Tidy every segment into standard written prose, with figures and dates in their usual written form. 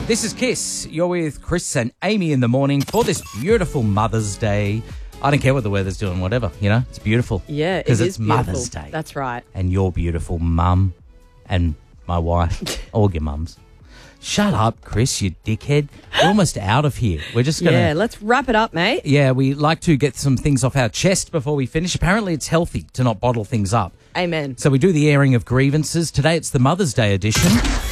This is Kiss. You're with Chris and Amy in the morning for this beautiful Mother's Day. I don't care what the weather's doing, whatever, you know, it's beautiful. Yeah, because it it's is beautiful. Mother's Day. That's right. And you're beautiful, Mum, and my wife, all your mums. Shut up, Chris, you dickhead. We're almost out of here. We're just going to... Yeah, let's wrap it up, mate. Yeah, we like to get some things off our chest before we finish. Apparently it's healthy to not bottle things up. Amen. So we do the airing of grievances. Today it's the Mother's Day edition.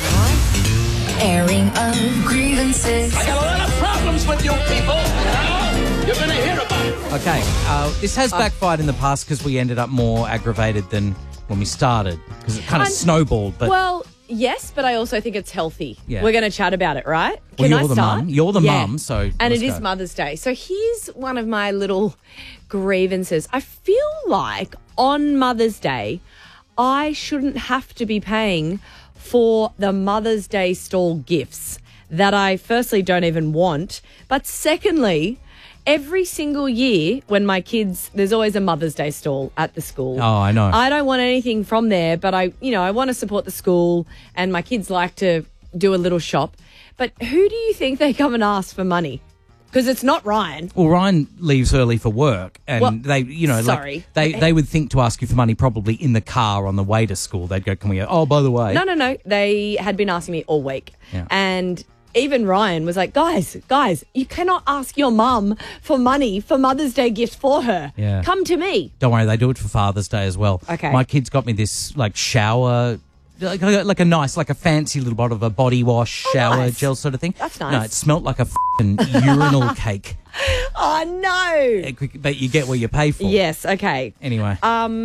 Airing of grievances. I got a lot of problems with you people. You're going to hear about it. Okay, this has backfired in the past because we ended up more aggravated than when we started because it kind of snowballed. But Well, yes, but I also think it's healthy. Yeah. We're going to chat about it, right? Well, Can you're I the start? mum. You're the mum, so And let's it is go. Mother's Day. So here's one of my little grievances. I feel like on Mother's Day, I shouldn't have to be paying for the Mother's Day stall gifts that I firstly don't even want, but secondly, every single year when my kids, there's always a Mother's Day stall at the school. Oh, I know. I don't want anything from there, but I want to support the school and my kids like to do a little shop. But who do you think they come and ask for money? Because it's not Ryan. Well, Ryan leaves early for work, and Well, they, sorry. they would think to ask you for money probably in the car on the way to school. They'd go, "Can we?" Oh, by the way, No. They had been asking me all week. Yeah. And even Ryan was like, guys, you cannot ask your mum for money for Mother's Day gifts for her. Yeah. Come to me. Don't worry, they do it for Father's Day as well. Okay. My kids got me this shower. Like a fancy little bottle of a body wash, shower nice. gel sort of thing. That's nice. No, it smelt like a f***ing urinal cake. Oh, no. But you get what you pay for. Yes, okay. Anyway.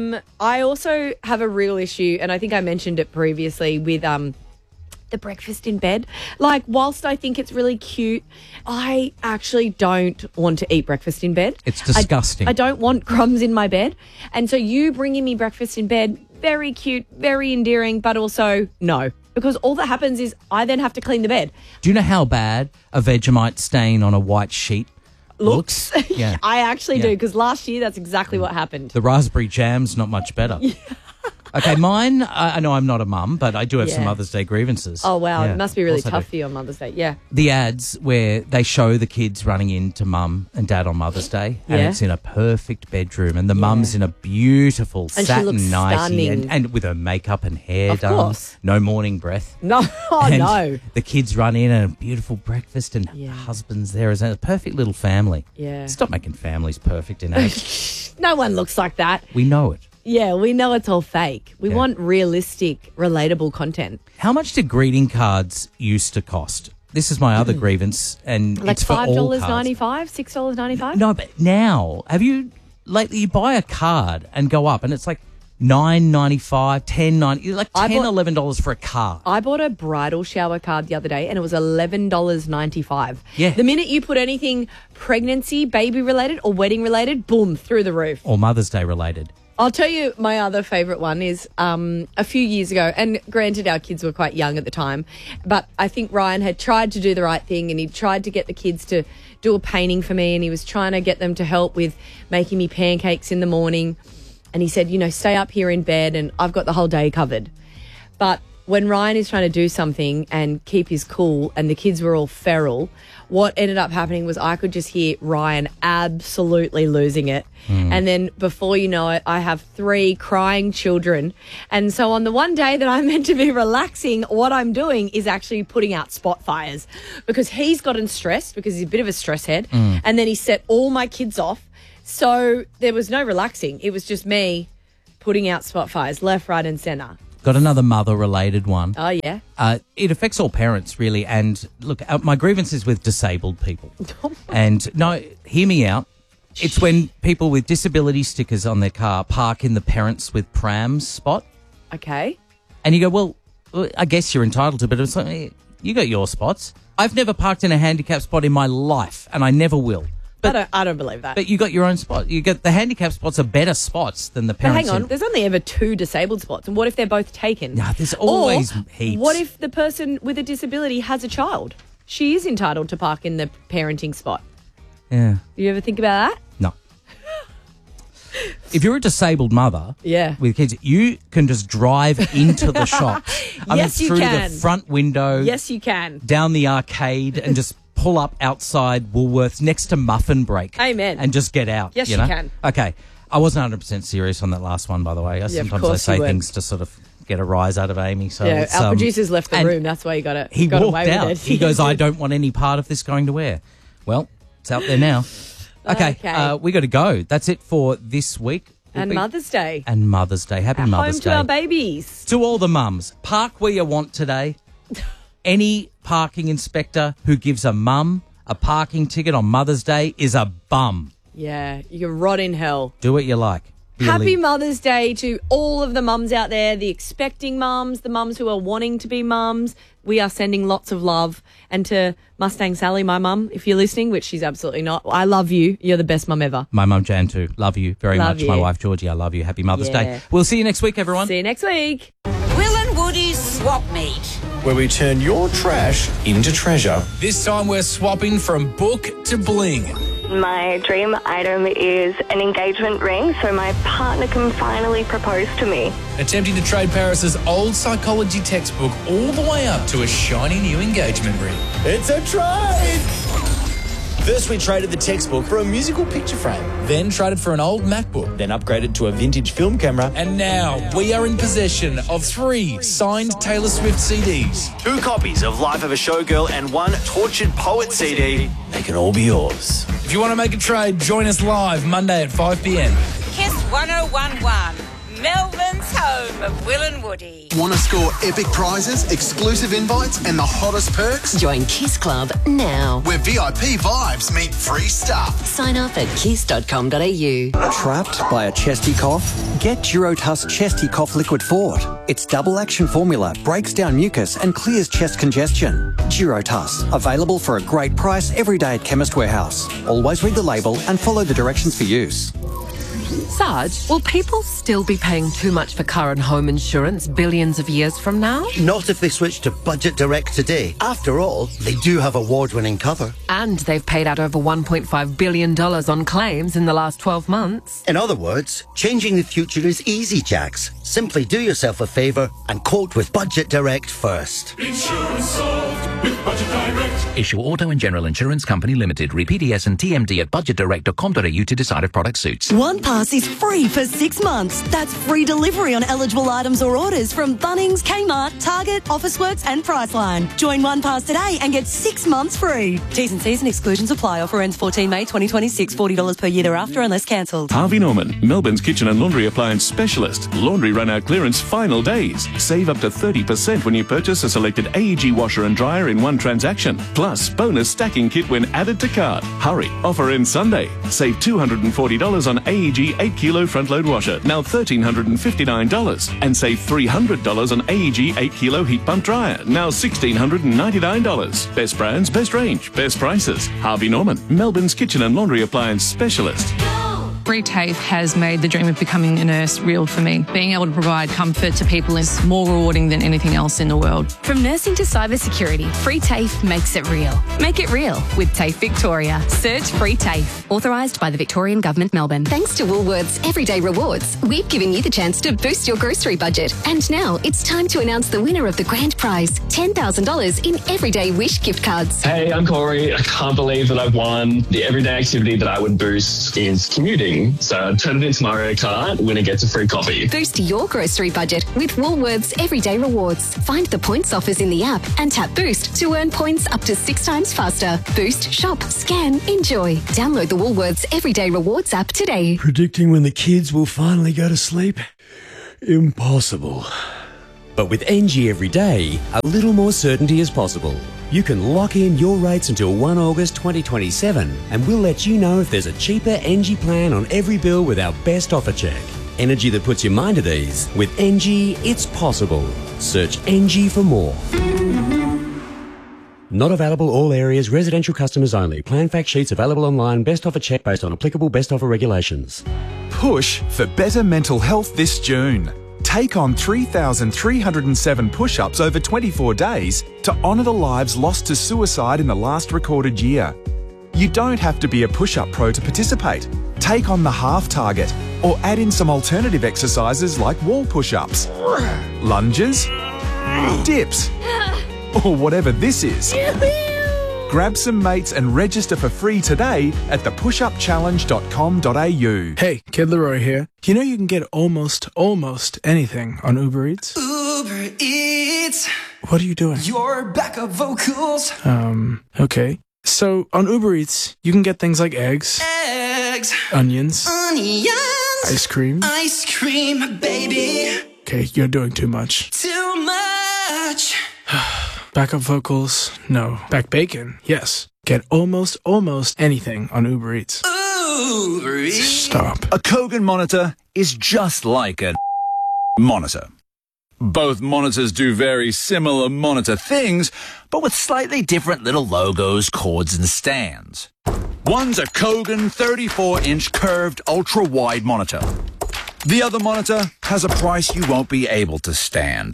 I also have a real issue, and I think I mentioned it previously with the breakfast in bed. Like, whilst I think it's really cute, I actually don't want to eat breakfast in bed. It's disgusting. I don't want crumbs in my bed. And so you bringing me breakfast in bed, very cute, very endearing, but also no. Because all that happens is I then have to clean the bed. Do you know how bad a Vegemite stain on a white sheet looks? Yeah. I actually Yeah. do, because last year that's exactly what happened. The raspberry jam's not much better. Okay, mine, I know I'm not a mum, but I do have some Yeah. Mother's Day grievances. Oh, wow. Yeah, It must be really of course I tough do. for you on Mother's Day. Yeah. The ads where they show the kids running into mum and dad on Mother's Day, and Yeah. it's in a perfect bedroom, and the mum's in a beautiful And she satin looks nightie stunning. and with her makeup and hair Of done, course. no morning breath. No. Oh, And no. the kids run in and a beautiful breakfast, and Yeah. husband's there as a perfect little family. Yeah. Stop making families perfect in ads. No one looks like that. We know it. Yeah, we know it's all fake. We Yeah. want realistic, relatable content. How much did greeting cards used to cost? This is my other grievance, and Like it's for all cards. $5.95, $6.95? No, but now, have you lately? You buy a card and go up, and it's like $9.95, $10.90, like I $10, bought- $11 for a card. I bought a bridal shower card the other day and it was $11.95. Yeah. The minute you put anything pregnancy, baby related or wedding related, boom, through the roof. Or Mother's Day related. I'll tell you my other favourite one is a few years ago, and granted our kids were quite young at the time, but I think Ryan had tried to do the right thing and he tried to get the kids to do a painting for me, and he was trying to get them to help with making me pancakes in the morning. And he said, stay up here in bed and I've got the whole day covered. But when Ryan is trying to do something and keep his cool and the kids were all feral, what ended up happening was I could just hear Ryan absolutely losing it. And then before you know it, I have 3 crying children. And so on the one day that I'm meant to be relaxing, what I'm doing is actually putting out spot fires because he's gotten stressed because he's a bit of a stress head. And then he set all my kids off. So there was no relaxing. It was just me putting out spot fires left, right and centre. Got another mother-related one. Oh, yeah. It affects all parents, really. And look, my grievance is with disabled people. And no, hear me out. It's when people with disability stickers on their car park in the parents with prams spot. Okay. And you go, well, I guess you're entitled to, but it's like, you got your spots. I've never parked in a handicap spot in my life, and I never will. But I don't believe that. But you got your own spot. You got the handicap spots are better spots than the But parents. hang on, there's only ever 2 disabled spots. And what if they're both taken? Nah, there's always Or heaps. what if the person with a disability has a child? She is entitled to park in the parenting spot. Yeah. Do you ever think about that? No. If you're a disabled mother Yeah. with kids, you can just drive into the shop. Yes, you through can. the front window, Yes, you can. down the arcade, and just pull up outside Woolworths next to Muffin Break. Amen. And just get out. Yes, you know? can. Okay. I wasn't 100% serious on that last one, by the way. Sometimes I course say you weren't. things to sort of get a rise out of Amy. So Yeah, it's, our producer's left the and room. That's why you got it. He got walked away out. With it. He goes, I don't want any part of this going to wear. Well, it's out there now. Okay, Okay. we got to go. That's it for this week. And Mother's Day. And Mother's Day. Happy Mother's Home Day. to our babies. To all the mums, park where you want today. Any parking inspector who gives a mum a parking ticket on Mother's Day is a bum. Yeah, you're rot in hell. Do what you like. Happy Really. Mother's Day to all of the mums out there, the expecting mums, the mums who are wanting to be mums. We are sending lots of love. And to Mustang Sally, my mum, if you're listening, which she's absolutely not, I love you. You're the best mum ever. My mum Jan too. Love you very Love much. you. My wife Georgie, I love you. Happy Mother's Yeah. Day. We'll see you next week, everyone. See you next week. Will and Woody's Swap Meet. where we turn your trash into treasure. This time we're swapping from book to bling. My dream item is an engagement ring so my partner can finally propose to me. Attempting to trade Paris's old psychology textbook all the way up to a shiny new engagement ring. It's a trade! First, we traded the textbook for a musical picture frame, Then traded for an old MacBook. then upgraded to a vintage film camera, And now we are in possession of 3 signed Taylor Swift CDs. 2 copies of Life of a Showgirl and 1 Tortured Poet CD. They can all be yours. If you want to make a trade, join us live Monday at 5 p.m. Kiss 1011, Melbourne's home of Will and Woody. Want to score epic prizes, exclusive invites, and the hottest perks? Join Kiss Club now. Where VIP vibes meet free stuff. Sign up at kiss.com.au. Trapped by a chesty cough? Get Durotuss Chesty Cough Liquid Fort. Its double action formula breaks down mucus and clears chest congestion. Durotuss, available for a great price every day at Chemist Warehouse. Always read the label and follow the directions for use. Sarge, will people still be paying too much for car and home insurance billions of years from now? Not if they switch to Budget Direct today. After all, they do have award-winning cover. And they've paid out over $1.5 billion on claims in the last 12 months. In other words, changing the future is easy, Jax. Simply do yourself a favour and quote with Budget Direct first. Insurance solved with Budget Direct. Issue Auto and General Insurance Company Limited. Read PDS and TMD at budgetdirect.com.au to decide if product suits. One Pass is free for 6 months. That's free delivery on eligible items or orders from Bunnings, Kmart, Target, Officeworks and Priceline. Join One Pass today and get 6 months free. T's and C's and exclusions apply. Offer ends 14 May 2026. $40 per year thereafter unless cancelled. Harvey Norman, Melbourne's kitchen and laundry appliance specialist. Laundry run-out clearance final days. Save up to 30% when you purchase a selected AEG washer and dryer in one transaction. Plus, bonus stacking kit when added to cart. Hurry, offer ends Sunday. Save $240 on AEG 8-kilo front-load washer, now $1,359. And save $300 on AEG 8-kilo heat pump dryer, now $1,699. Best brands, best range, best prices. Harvey Norman, Melbourne's kitchen and laundry appliance specialist. Free TAFE has made the dream of becoming a nurse real for me. Being able to provide comfort to people is more rewarding than anything else in the world. From nursing to cybersecurity, Free TAFE makes it real. Make it real with TAFE Victoria. Search Free TAFE. Authorised by the Victorian Government, Melbourne. Thanks to Woolworths Everyday Rewards, we've given you the chance to boost your grocery budget. And now it's time to announce the winner of the grand prize, $10,000 in Everyday Wish gift cards. Hey, I'm Corey. I can't believe that I've won. The everyday activity that I would boost is commuting. So I turn it into Mario Kart, winner gets a free coffee. Boost your grocery budget with Woolworths Everyday Rewards. Find the points offers in the app and tap Boost to earn points up to 6 times faster. Boost, shop, scan, enjoy. Download the Woolworths Everyday Rewards app today. Predicting when the kids will finally go to sleep? Impossible. But with NG Every Day, a little more certainty is possible. You can lock in your rates until 1 August 2027 and we'll let you know if there's a cheaper NG plan on every bill with our best offer check. Energy that puts your mind at ease. With NG, it's possible. Search NG for more. Not available all areas, residential customers only. Plan fact sheets available online. Best offer check based on applicable best offer regulations. Push for better mental health this June. Take on 3,307 push-ups over 24 days to honour the lives lost to suicide in the last recorded year. You don't have to be a push-up pro to participate. Take on the half target. Or add in some alternative exercises like wall push-ups, lunges, dips, or whatever this is. Grab some mates and register for free today at thepushupchallenge.com.au. Hey, Kid Leroy here. You know you can get almost anything on Uber Eats? Uber Eats. What are you doing? Your backup vocals. Okay. So on Uber Eats, you can get things like eggs, onions, ice cream, baby. Okay, you're doing too much. Too much. Backup vocals, no. Back bacon, yes. Get almost anything on Uber Eats. Uber Eats. Stop. A Kogan monitor is just like a monitor. Both monitors do very similar monitor things, but with slightly different little logos, cords, and stands. One's a Kogan 34-inch curved ultra-wide monitor. The other monitor has a price you won't be able to stand.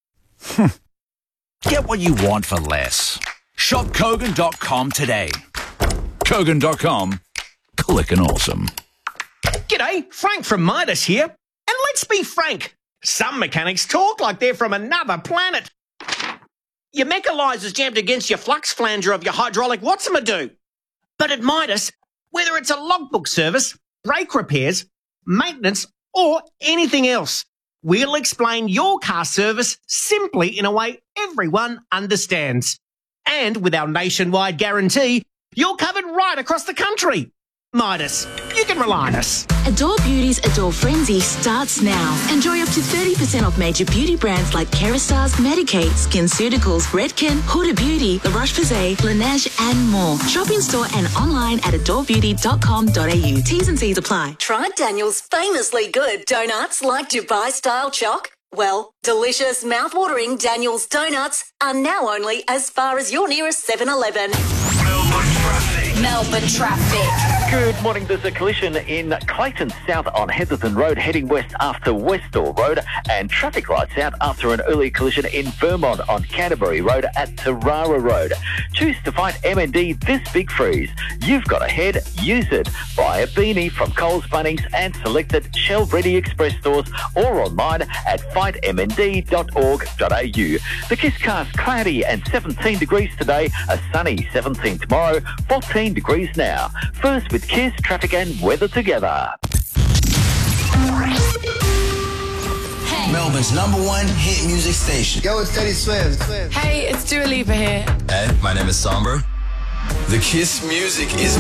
Get what you want for less. Shop Kogan.com today. Kogan.com. Clickin' awesome. G'day, Frank from Midas here. And let's be frank, some mechanics talk like they're from another planet. Your mechanizer's jammed against your flux flanger of your hydraulic what's-a-ma-do. But at Midas, whether it's a logbook service, brake repairs, maintenance, or anything else, we'll explain your car service simply in a way everyone understands. And with our nationwide guarantee, you're covered right across the country. Midas, you can rely on us. Adore Beauty's Adore Frenzy starts now. Enjoy up to 30% off major beauty brands like Kerastase, Medik8, SkinCeuticals, Redken, Huda Beauty, La Roche-Posay, Laneige, and more. Shop in store and online at adorebeauty.com.au. T's and C's apply. Tried Daniel's famously good donuts like Dubai-style choc? Well, delicious, mouth-watering Daniel's donuts are now only as far as your nearest 7-Eleven. Melbourne traffic. Good morning. There's a collision in Clayton South on Heatherton Road, heading west after Westall Road, and traffic lights out after an early collision in Vermont on Canterbury Road at Tarara Road. Choose to fight MND this big freeze. You've got a head, use it. Buy a beanie from Coles, Bunnings and selected Shell Ready Express stores or online at fightmnd.org.au. The Kisscast cloudy and 17 degrees today, a sunny 17 tomorrow, 14 degrees now. First with Kiss, traffic and weather together. Hey. Melbourne's #1 hit music station. Yo, it's Teddy Swims. Hey, it's Dua Lipa here. Hey, my name is Somber. The Kiss music is